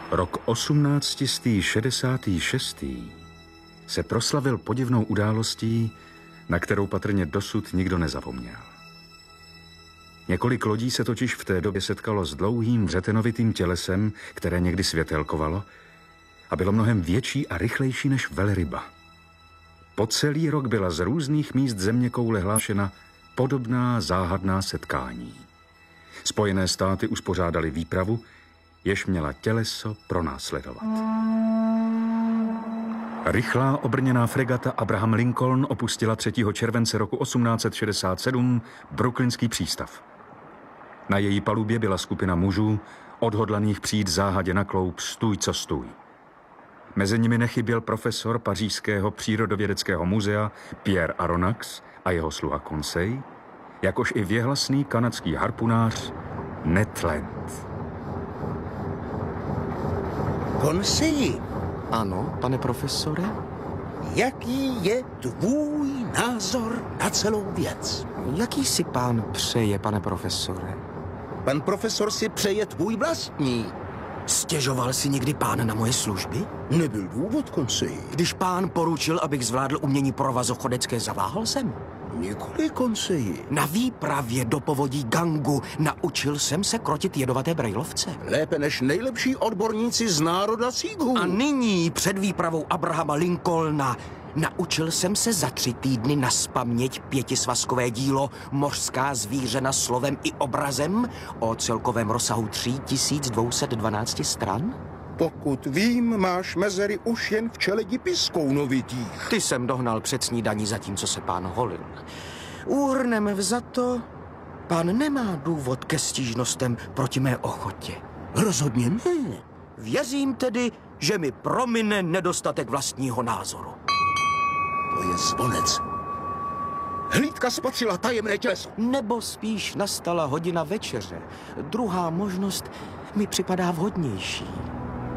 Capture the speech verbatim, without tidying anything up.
Rok osmnáct šedesát šest se proslavil podivnou událostí, na kterou patrně dosud nikdo nezapomněl. Několik lodí se totiž v té době setkalo s dlouhým vřetenovitým tělesem, které někdy světelkovalo a bylo mnohem větší a rychlejší než velryba. Po celý rok byla z různých míst zeměkoule hlášena podobná záhadná setkání. Spojené státy uspořádali výpravu, jež měla těleso pronásledovat. Rychlá obrněná fregata Abraham Lincoln opustila třetího července roku osmnáct šedesát sedm brooklynský přístav. Na její palubě byla skupina mužů, odhodlaných přijít záhadě na kloup stůj co stůj. Mezi nimi nechyběl profesor pařížského přírodovědeckého muzea Pierre Aronnax a jeho sluha Conseil, jakož i věhlasný kanadský harpunář Ned Land. Conseil, Ano, pane profesore? jaký je tvůj názor na celou věc? Jaký si pán přeje, pane profesore? Pan profesor si přeje tvůj vlastní. Stěžoval si někdy pán na moje služby? Nebyl důvod, Conseil. Když pán poručil, abych zvládl umění provazochodecké, zaváhal jsem. Nikoli, Conseil. Na výpravě do povodí Gangu naučil jsem se krotit jedovaté brejlovce. Lépe než nejlepší odborníci z národa Síghů. A nyní před výpravou Abrahama Lincolna naučil jsem se za tři týdny naspaměť pětisvazkové dílo Mořská zvířena slovem i obrazem o celkovém rozsahu tři tisíce dvě stě dvanáct stran. Pokud vím, máš mezery už jen v čeledi piskounovitých. Ty jsem dohnal před snídaní, zatímco se pán holil. Úhrnem vzato, pán nemá důvod ke stížnostem proti mé ochotě. Rozhodně ne. Věřím tedy, že mi promine nedostatek vlastního názoru. To je zvonec. Hlídka spatřila tajemné těleso. Nebo spíš nastala hodina večeře. Druhá možnost mi připadá vhodnější.